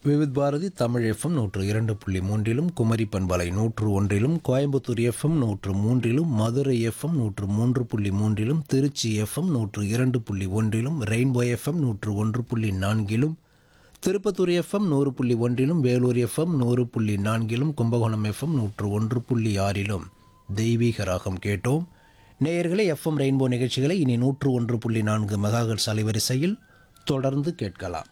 Vividh Bharathi Tamil FM 102.3 Kumari பண்பலை 101, Coimbatore FM 103, Madurai FM 103.3, Trichy FM 102.1, rainbow FM 101.4, Tirupattur FM 100.1, Vellore FM 100.4, Kumbakonam FM 101.6 தெய்வீக ராகம் கேட்டோம். நேயர்களே, எஃப்எம் ரெயின்போ நிகழ்ச்சிகளை இனி 101.4 மெகாஹெர்ட்ஸ் அலைவரிசையில் தொடர்ந்து கேட்கலாம்.